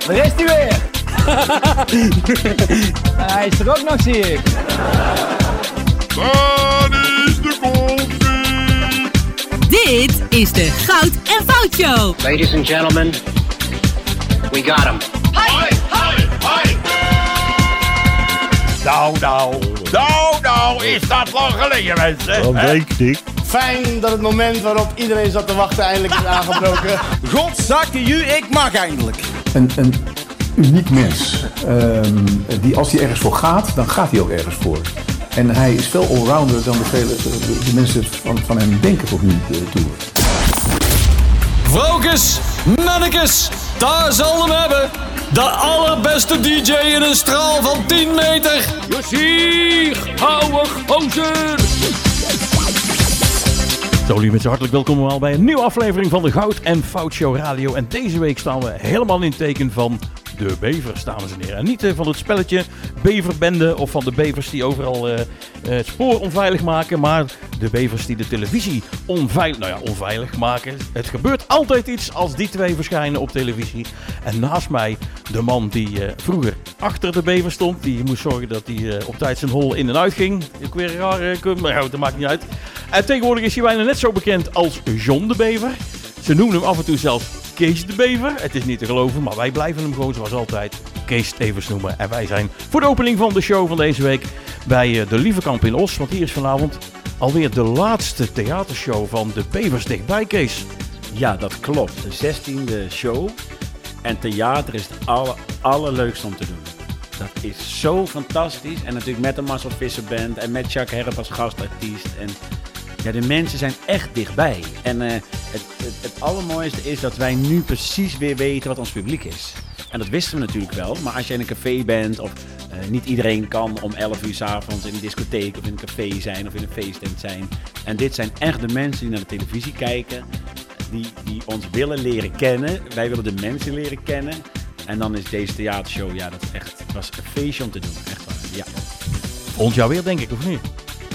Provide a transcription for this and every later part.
Daar is hij weer. Hij is er ook nog, zie ik. Daar is de koffie. Dit is de Goud en Fout Show. Ladies and gentlemen, we got him. Nou, is dat lang geleden, mensen? Dat denk ik. Fijn dat het moment waarop iedereen zat te wachten eindelijk is aangebroken. Godzakke ju, ik mag eindelijk. Een uniek mens. Die als hij ergens voor gaat, dan gaat hij ook ergens voor. En hij is veel allrounder dan de mensen van hem denken tot nu toe. Vrouwkes, mannekes, daar zal hem hebben. De allerbeste DJ in een straal van 10 meter. Jossier, ouwe gozer. Zo, lieve mensen, hartelijk welkom allemaal bij een nieuwe aflevering van de Goud en Fout Show Radio. En deze week staan we helemaal in het teken van de bevers, dames en heren. En niet van het spelletje Beverbende of van de bevers die overal het spoor onveilig maken, maar de bevers die de televisie onveilig maken. Het gebeurt altijd iets als die twee verschijnen op televisie. En naast mij de man die vroeger achter de bever stond, die moest zorgen dat hij op tijd zijn hol in en uit ging. Ook weer raar, maar ja, dat maakt niet uit. En tegenwoordig is hij bijna net zo bekend als John de Bever. Ze noemen hem af en toe zelfs Kees de Bever. Het is niet te geloven, maar wij blijven hem gewoon zoals altijd Kees Stevens noemen. En wij zijn voor de opening van de show van deze week bij de Lievekamp in Os. Want hier is vanavond alweer de laatste theatershow van de Bevers dichtbij, Kees. Ja, dat klopt. De 16e show. En theater is het allerleukste om te doen. Dat is zo fantastisch. En natuurlijk met de Marcel Visser Band en met Jacques Herp als gastartiest. En ja, de mensen zijn echt dichtbij. En het allermooiste is dat wij nu precies weer weten wat ons publiek is. En dat wisten we natuurlijk wel. Maar als je in een café bent of niet iedereen kan om 11 uur 's avonds in een discotheek of in een café zijn of in een feesttent zijn. En dit zijn echt de mensen die naar de televisie kijken. Die ons willen leren kennen. Wij willen de mensen leren kennen. En dan is deze theatershow, ja, dat is echt, het was een feestje om te doen. Echt waar, ja. Volgend jaar weer, denk ik, of niet?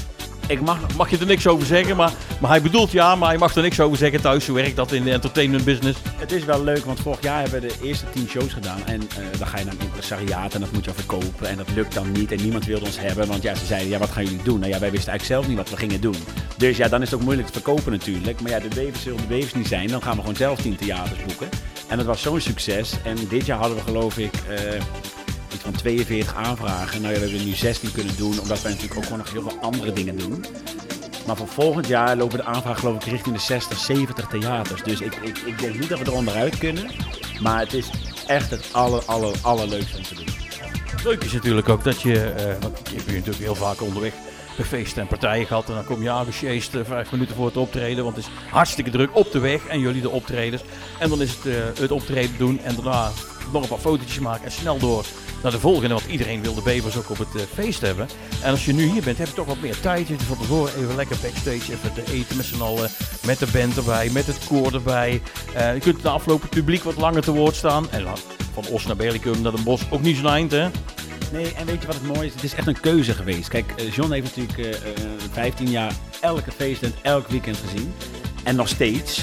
Ik mag je er niks over zeggen, maar hij bedoelt ja, maar hij mag er niks over zeggen thuis. Zo werkt dat in de entertainment business. Het is wel leuk, want vorig jaar hebben we de eerste 10 shows gedaan. En dan ga je naar een impresariaat en dat moet je verkopen. En dat lukt dan niet en niemand wilde ons hebben. Want ja, ze zeiden, ja, wat gaan jullie doen? Nou ja, wij wisten eigenlijk zelf niet wat we gingen doen. Dus ja, dan is het ook moeilijk te verkopen natuurlijk. Maar ja, de bevers zullen de bevers niet zijn. Dan gaan we gewoon zelf 10 theaters boeken. En dat was zo'n succes. En dit jaar hadden we geloof ik iets van 42 aanvragen. Nou ja, we hebben nu 16 kunnen doen, omdat wij natuurlijk ook gewoon nog heel veel andere dingen doen. Maar voor volgend jaar lopen de aanvragen geloof ik richting de 60, 70 theaters. Dus ik denk niet dat we er onderuit kunnen. Maar het is echt het allerleukste om te doen. Leuk is natuurlijk ook dat je, want ik heb je natuurlijk heel vaak onderweg bij feesten en partijen gehad. En dan kom je aangesjeest 5 minuten voor het optreden, want het is hartstikke druk op de weg en jullie de optredens. En dan is het optreden doen en daarna nog een paar fotootjes maken en snel door naar de volgende, want iedereen wil de bevers ook op het feest hebben. En als je nu hier bent, heb je toch wat meer tijd. Je van tevoren even lekker backstage even te eten met z'n allen, met de band erbij, met het koor erbij. Je kunt na afloop het publiek wat langer te woord staan. En van Os naar Berlicum naar Den Bosch ook niet zo'n eind, hè? Nee, en weet je wat het mooie is? Het is echt een keuze geweest. Kijk, John heeft natuurlijk 15 jaar elke feest en elk weekend gezien. En nog steeds.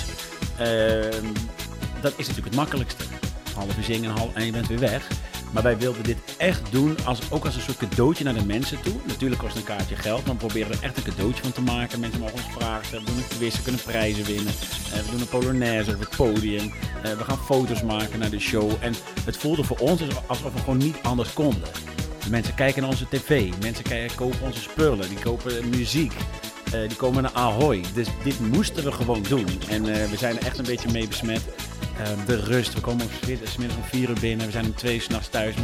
Dat is natuurlijk het makkelijkste. Half uur zingen en je bent weer weg. Maar wij wilden dit echt doen ook als een soort cadeautje naar de mensen toe. Natuurlijk kost een kaartje geld, maar we proberen er echt een cadeautje van te maken. Mensen mogen ons vragen stellen, we doen een quiz, we kunnen prijzen winnen. We doen een polonaise op het podium. We gaan foto's maken naar de show. En het voelde voor ons alsof we gewoon niet anders konden. Mensen kijken naar onze tv, mensen kopen onze spullen, die kopen muziek. Die komen naar Ahoy. Dus dit moesten we gewoon doen. En we zijn er echt een beetje mee besmet. De rust. We komen smiddags om 4 uur binnen. We zijn om 2 uur 's nachts thuis.